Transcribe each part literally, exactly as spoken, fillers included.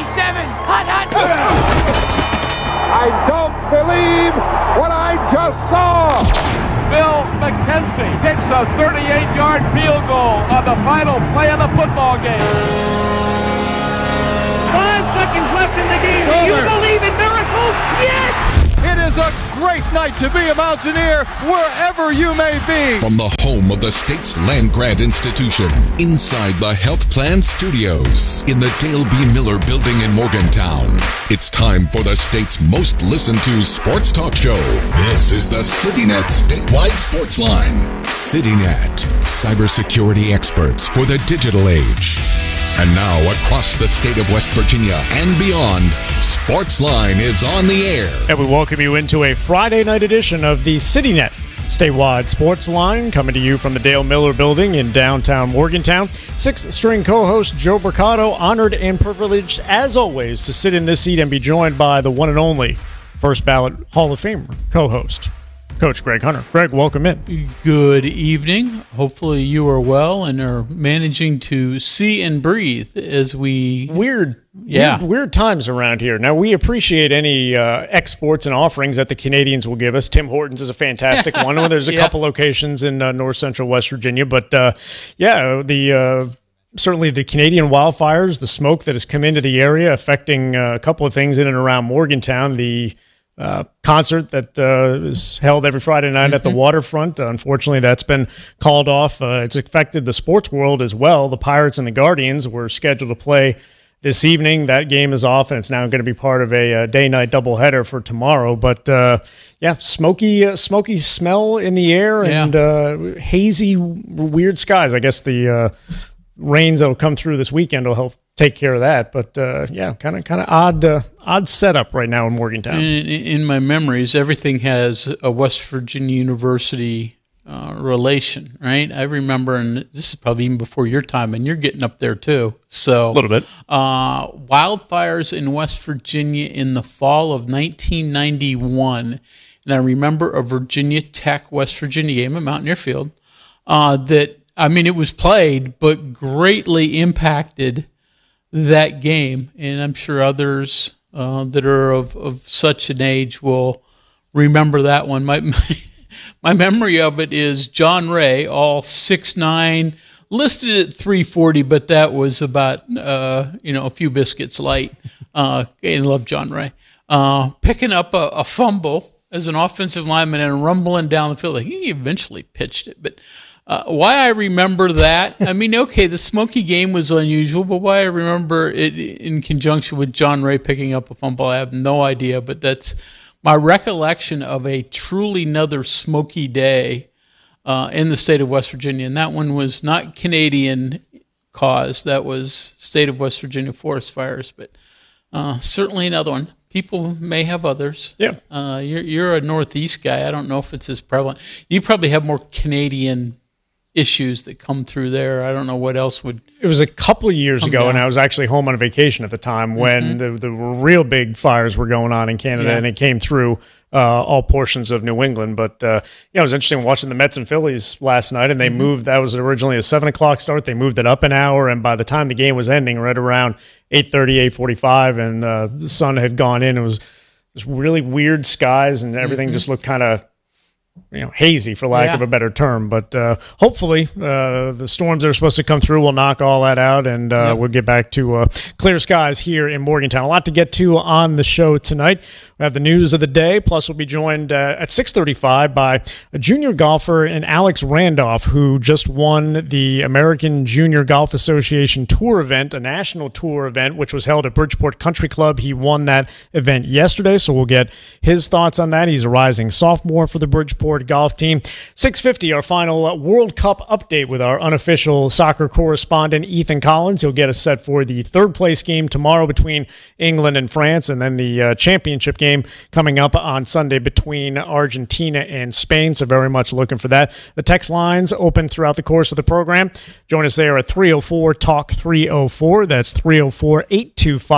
ninety-seven. Hot, hot. I don't believe what I just saw. Bill McKenzie kicks a thirty-eight-yard field goal on the final play of the football game. Five seconds left in the game. Do you believe in miracles? Yes! It is a great night to be a Mountaineer wherever you may be. From the home of the state's land-grant institution, inside the Health Plan Studios, in the Dale B. Miller Building in Morgantown, it's time for the state's most listened-to sports talk show. This is the CityNet Statewide Sports Line. CityNet, cybersecurity experts for the digital age. And now, across the state of West Virginia and beyond, Sportsline is on the air. And we welcome you into a Friday night edition of the CityNet Statewide Sports Line, coming to you from the Dale Miller Building in downtown Morgantown. Sixth string co-host Joe Mercado, honored and privileged, as always, to sit in this seat and be joined by the one and only first ballot Hall of Famer co-host, Coach Greg Hunter. Greg, welcome in. Good evening. Hopefully you are well and are managing to see and breathe as we... Weird, yeah. weird, weird times around here. Now, we appreciate any uh, exports and offerings that the Canadians will give us. Tim Hortons is a fantastic one. There's a yeah. couple locations in uh, north central West Virginia. But, uh, yeah, the... Uh, Certainly the Canadian wildfires, the smoke that has come into the area, affecting uh, a couple of things in and around Morgantown. The uh, concert that uh, is held every Friday night mm-hmm. at the waterfront, uh, unfortunately, that's been called off. Uh, it's affected the sports world as well. The Pirates and the Guardians were scheduled to play this evening. That game is off, and it's now going to be part of a, a day-night doubleheader for tomorrow. But, uh, yeah, smoky uh, smoky smell in the air and yeah. uh, hazy, weird skies. I guess the... Uh, rains that will come through this weekend will help take care of that. But, uh, yeah, kind of kind of odd uh, odd setup right now in Morgantown. In, in my memories, everything has a West Virginia University uh, relation, right? I remember, and this is probably even before your time, and you're getting up there too. So a little bit. Uh, wildfires in West Virginia in the fall of nineteen ninety-one. And I remember a Virginia Tech, West Virginia game at Mountaineer Field uh, that, I mean, it was played, but greatly impacted that game. And I'm sure others uh, that are of, of such an age will remember that one. My, my my memory of it is John Ray, all six nine, listed at three forty, but that was about uh, you know a few biscuits light. Uh, I love John Ray. Uh, picking up a, a fumble as an offensive lineman and rumbling down the field. He eventually pitched it, but... Uh, why I remember that, I mean, okay, the Smoky game was unusual, but why I remember it in conjunction with John Ray picking up a fumble, I have no idea, but that's my recollection of a truly another smoky day uh, in the state of West Virginia, and that one was not Canadian caused, that was state of West Virginia forest fires, but uh, certainly another one. People may have others. Yeah. Uh, you're, you're a Northeast guy. I don't know if it's as prevalent. You probably have more Canadian issues that come through there. I don't know what else would. It was a couple of years ago, down. and I was actually home on vacation at the time when mm-hmm. the, the real big fires were going on in Canada, yeah. and it came through uh, all portions of New England. But uh, yeah, it was interesting watching the Mets and Phillies last night, and they mm-hmm. moved. That was originally a seven o'clock start. They moved it up an hour, and by the time the game was ending, right around eight thirty, eight forty-five, and uh, the sun had gone in. It was just really weird skies, and everything mm-hmm. just looked kind of, you know, hazy, for lack yeah. of a better term. But uh, hopefully uh, the storms that are supposed to come through will knock all that out, and uh, yep. we'll get back to uh, clear skies here in Morgantown. A lot to get to on the show tonight. We have the news of the day, plus we'll be joined uh, at six thirty-five by a junior golfer in Alex Randolph, who just won the American Junior Golf Association Tour event, a national tour event, which was held at Bridgeport Country Club. He won that event yesterday, so we'll get his thoughts on that. He's a rising sophomore for the Bridgeport golf team. six fifty, our final World Cup update with our unofficial soccer correspondent, Ethan Collins. He'll get us set for the third place game tomorrow between England and France, and then the uh, championship game coming up on Sunday between Argentina and Spain. So very much looking for that. The text lines open throughout the course of the program. Join us there at three oh four, talk three oh four. That's three oh four, eight two five,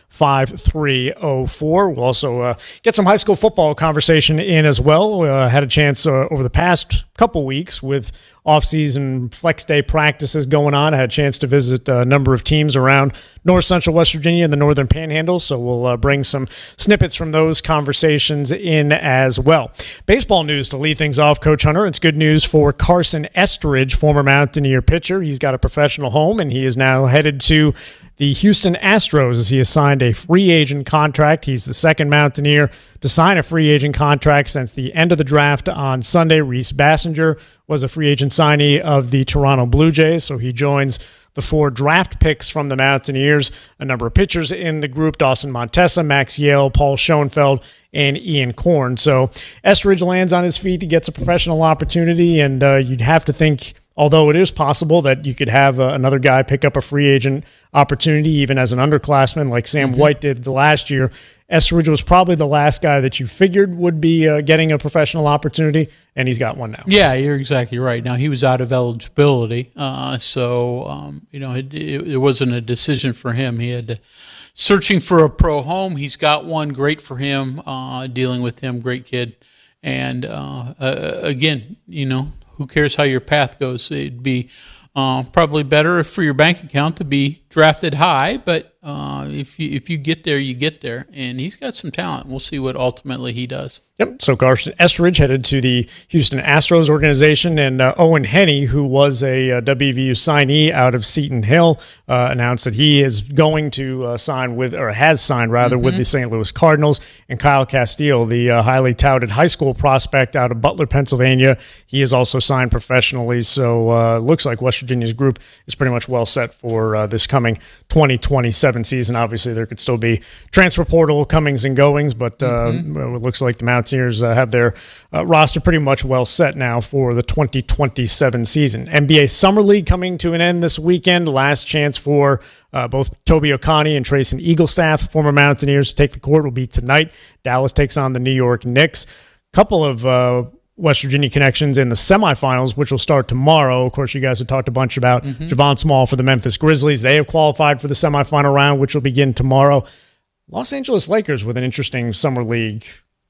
five three oh four. We'll also uh, get some high school football conversation in as well. We uh, had a chance uh, over the past couple weeks with off-season flex day practices going on. I had a chance to visit a number of teams around north central West Virginia and the northern panhandle, so we'll uh, bring some snippets from those conversations in as well. Baseball news to lead things off, Coach Hunter. It's good news for Carson Estridge, former Mountaineer pitcher. He's got a professional home, and he is now headed to the Houston Astros as he has signed a free agent contract. He's the second Mountaineer to sign a free agent contract since the end of the draft on Sunday. Reese Bassinger was a free agent signee of the Toronto Blue Jays, so he joins the four draft picks from the Mountaineers. A number of pitchers in the group: Dawson Montesa, Max Yale, Paul Schoenfeld, and Ian Korn. So Estridge lands on his feet. He gets a professional opportunity, and uh, you'd have to think, although it is possible that you could have uh, another guy pick up a free agent opportunity, even as an underclassman like Sam mm-hmm. White did the last year, Estridge was probably the last guy that you figured would be uh, getting a professional opportunity, and he's got one now. Yeah, you're exactly right. Now, he was out of eligibility, uh, so um, you know it, it, it wasn't a decision for him. He had to, searching for a pro home. He's got one. Great for him. Uh, dealing with him, great kid. And uh, uh, again, you know, who cares how your path goes? It'd be uh, probably better for your bank account to be drafted high, but uh, if you if you get there, you get there. And he's got some talent. We'll see what ultimately he does. Yep. So Carson Estridge headed to the Houston Astros organization, and uh, Owen Henney, who was a uh, W V U signee out of Seton Hill, uh, announced that he is going to uh, sign with, or has signed rather, mm-hmm. with the Saint Louis Cardinals. And Kyle Castile, the uh, highly touted high school prospect out of Butler, Pennsylvania, he is also signed professionally. So uh, looks like West Virginia's group is pretty much well set for uh, this coming twenty twenty-seven season. Obviously, there could still be transfer portal comings and goings, but uh, mm-hmm. it looks like the Mountaineers uh, have their uh, roster pretty much well set now for the twenty twenty-seven season. N B A Summer League coming to an end this weekend. Last chance for uh, both Toby O'Connie and Trayson Eaglestaff, former Mountaineers, to take the court will be tonight. Dallas takes on the New York Knicks. Couple of uh, West Virginia connections in the semifinals, which will start tomorrow. Of course, you guys have talked a bunch about mm-hmm. Javon Small for the Memphis Grizzlies. They have qualified for the semifinal round, which will begin tomorrow. Los Angeles Lakers with an interesting summer league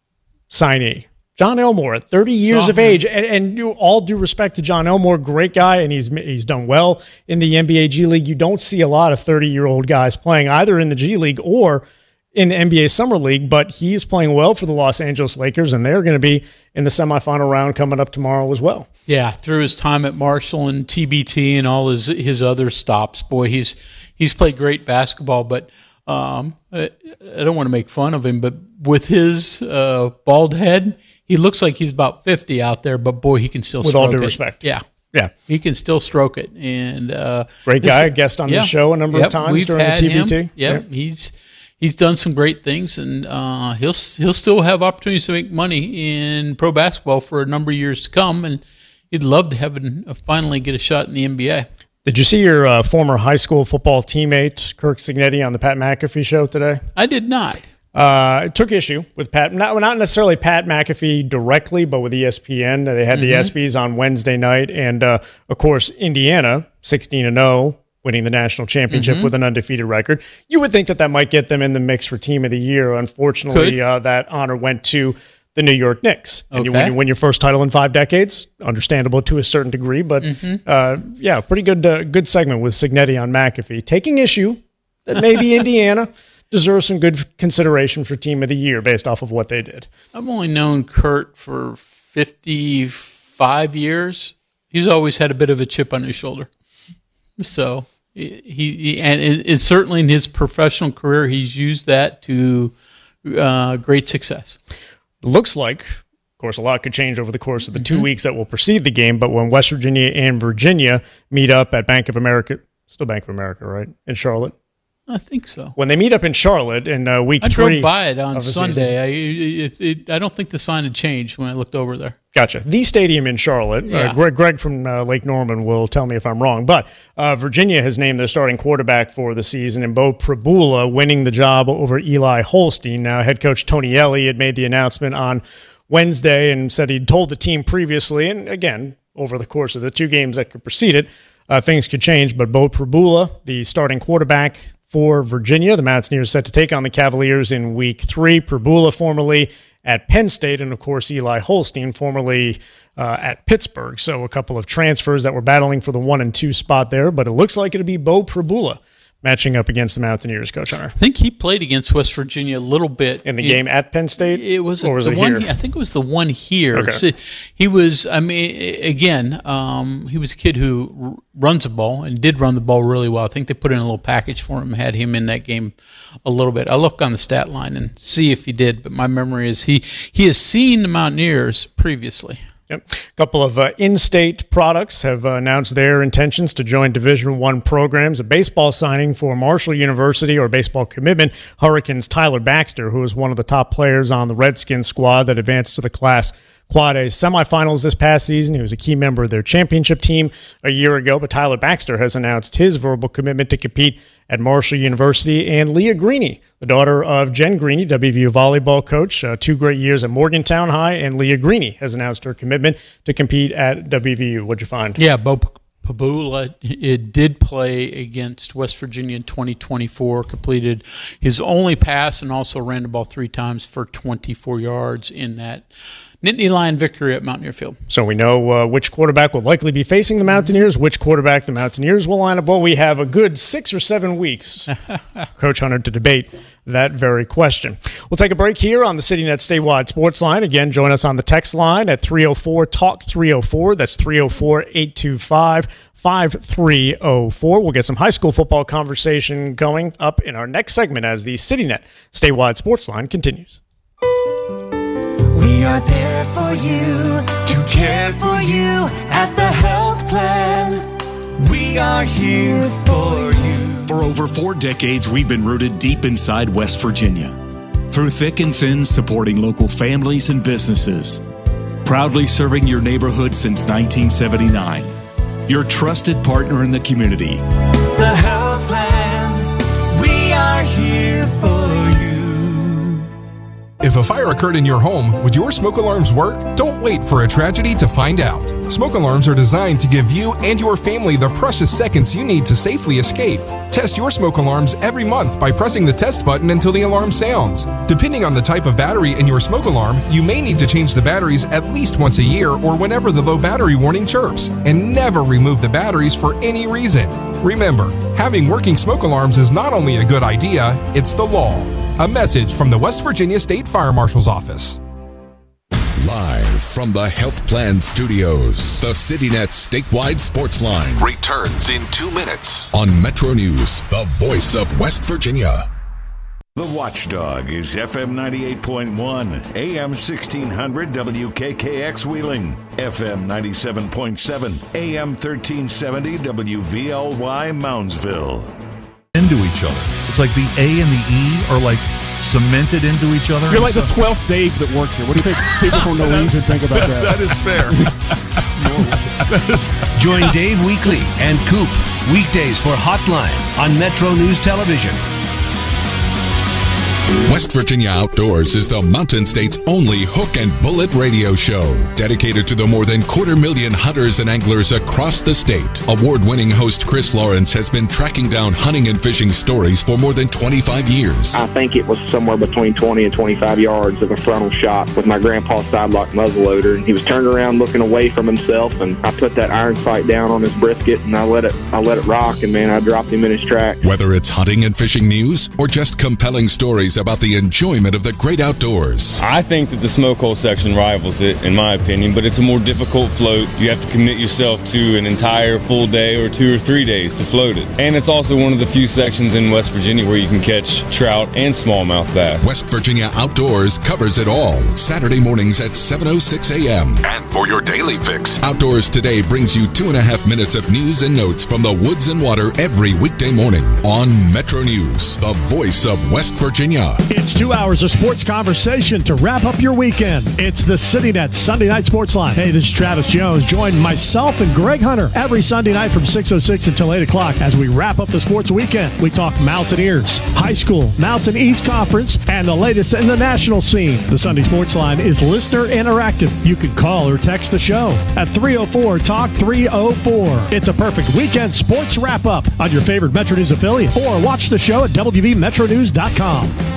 signee. John Elmore at thirty years Saw of him. age, and, and due, all due respect to John Elmore, great guy, and he's he's done well in the N B A G League. You don't see a lot of thirty-year-old guys playing either in the G League or in the N B A Summer League, but he is playing well for the Los Angeles Lakers, and they're going to be in the semifinal round coming up tomorrow as well. Yeah, through his time at Marshall and T B T and all his his other stops, boy, he's he's played great basketball. But um, I, I don't want to make fun of him, but with his uh, bald head, he looks like he's about fifty out there. But boy, he can still with stroke all due it. respect, yeah. Yeah, he can still stroke it. And uh, great guy, guest on yeah, the show a number yep, of times we've during had the T B T. Him. Yep, yep, he's. He's done some great things, and uh, he'll he'll still have opportunities to make money in pro basketball for a number of years to come, and he'd love to have it, uh, finally get a shot in the N B A. Did you see your uh, former high school football teammate, Kirk Cignetti, on the Pat McAfee show today? I did not. Uh, it took issue with Pat, not, not necessarily Pat McAfee directly, but with E S P N. They had mm-hmm. the ESPYs on Wednesday night, and uh, of course, Indiana, sixteen and oh, winning the national championship mm-hmm. with an undefeated record. You would think that that might get them in the mix for Team of the Year. Unfortunately, uh, that honor went to the New York Knicks. And okay. you, when you win your first title in five decades, understandable to a certain degree, but mm-hmm. uh, yeah, pretty good uh, good segment with Cignetti on McAfee, taking issue that maybe Indiana deserves some good consideration for Team of the Year based off of what they did. I've only known Kurt for fifty-five years. He's always had a bit of a chip on his shoulder. So he, he and it's certainly in his professional career, he's used that to uh, great success. Looks like, of course, a lot could change over the course of the mm-hmm. two weeks that will precede the game, but when West Virginia and Virginia meet up at Bank of America, still Bank of America, right, in Charlotte? I think so. When they meet up in Charlotte in uh, week I three. I drove by it on Sunday. I it, it, I don't think the sign had changed when I looked over there. Gotcha. The stadium in Charlotte. Yeah. Uh, Greg, Greg from uh, Lake Norman will tell me if I'm wrong. But uh, Virginia has named their starting quarterback for the season, and Bo Prabula winning the job over Eli Holstein. Now, head coach Tony Ellie had made the announcement on Wednesday and said he'd told the team previously, and again, over the course of the two games that could precede it, Uh, things could change, but Bo Prabula, the starting quarterback, for Virginia. The Mountaineers set to take on the Cavaliers in week three. Pribula formerly at Penn State, and of course Eli Holstein formerly uh, at Pittsburgh. So a couple of transfers that were battling for the one and two spot there, but it looks like it'll be Bo Pribula matching up against the Mountaineers, Coach Hunter. I think he played against West Virginia a little bit. In the it, game at Penn State? It was, or was the it one, here? I think it was the one here. Okay. So he was, I mean, again, um, he was a kid who r- runs the ball and did run the ball really well. I think they put in a little package for him, had him in that game a little bit. I'll look on the stat line and see if he did, but my memory is he, he has seen the Mountaineers previously. Yep. A couple of uh, in-state products have uh, announced their intentions to join Division One programs. A baseball signing for Marshall University, or baseball commitment, Hurricanes Tyler Baxter, who was one of the top players on the Redskins squad that advanced to the Class Quad A semifinals this past season. He was a key member of their championship team a year ago, but Tyler Baxter has announced his verbal commitment to compete at Marshall University. And Leah Greeny, the daughter of Jen Greeny, W V U volleyball coach, uh, two great years at Morgantown High, and Leah Greeny has announced her commitment to compete at W V U. What'd you find? Yeah, Bo Pribula it did play against West Virginia in twenty twenty-four, completed his only pass and also ran the ball three times for twenty-four yards in that Nittany Lion victory at Mountaineer Field. So we know uh, which quarterback will likely be facing the Mountaineers, which quarterback the Mountaineers will line up. Well, we have a good six or seven weeks, Coach Hunter, to debate that very question. We'll take a break here on the CityNet Statewide Sports Line. Again, join us on the text line at three oh four talk three oh four. That's three oh four, eight two five, five three oh four. We'll get some high school football conversation going up in our next segment as the CityNet Statewide Sports Line continues. We are there for you, to care for you at the health plan. We are here for you. For over four decades, we've been rooted deep inside West Virginia. Through thick and thin, supporting local families and businesses. Proudly serving your neighborhood since nineteen seventy-nine. Your trusted partner in the community. The health plan. We are here for you. If a fire occurred in your home, would your smoke alarms work? Don't wait for a tragedy to find out. Smoke alarms are designed to give you and your family the precious seconds you need to safely escape. Test your smoke alarms every month by pressing the test button until the alarm sounds. Depending on the type of battery in your smoke alarm, you may need to change the batteries at least once a year or whenever the low battery warning chirps. And never remove the batteries for any reason. Remember, having working smoke alarms is not only a good idea, it's the law. A message from the West Virginia State Fire Marshal's Office. Live from the Health Plan Studios, the CityNet Statewide Sports Line returns in two minutes on Metro News, the voice of West Virginia. The Watchdog is F M ninety-eight point one, A M sixteen hundred W K K X Wheeling, F M ninety-seven point seven, A M thirteen seventy W V L Y Moundsville. Into each other. It's like the A and the E are like cemented into each other. You're like so. The twelfth Dave that works here. What do you think people from Orleans would think about that? That is fair. that is... Join Dave Weekly and Coop weekdays for Hotline on Metro News Television. West Virginia Outdoors is the Mountain State's only hook and bullet radio show, dedicated to the more than quarter million hunters and anglers across the state. Award-winning host Chris Lawrence has been tracking down hunting and fishing stories for more than twenty-five years. I think it was somewhere between twenty and twenty-five yards of a frontal shot with my grandpa's sidelock muzzleloader, and he was turned around looking away from himself, and I put that iron sight down on his brisket, and I let it, I let it rock, and man, I dropped him in his tracks. Whether it's hunting and fishing news or just compelling stories about the enjoyment of the great outdoors. I think that the smoke hole section rivals it, in my opinion, but it's a more difficult float. You have to commit yourself to an entire full day or two or three days to float it. And it's also one of the few sections in West Virginia where you can catch trout and smallmouth bass. West Virginia Outdoors covers it all. Saturday mornings at seven oh six a.m. And for your daily fix, Outdoors Today brings you two and a half minutes of news and notes from the woods and water every weekday morning on Metro News, the voice of West Virginia. Iowa. It's two hours of sports conversation to wrap up your weekend. It's the City Net Sunday Night Sports Line. Hey, this is Travis Jones. Join myself and Greg Hunter every Sunday night from six oh six until eight o'clock as we wrap up the sports weekend. We talk Mountaineers, high school, Mountain East Conference, and the latest in the national scene. The Sunday Sports Line is listener interactive. You can call or text the show at three oh four talk three oh four. It's a perfect weekend sports wrap-up on your favorite Metro News affiliate, or watch the show at W V Metro News dot com.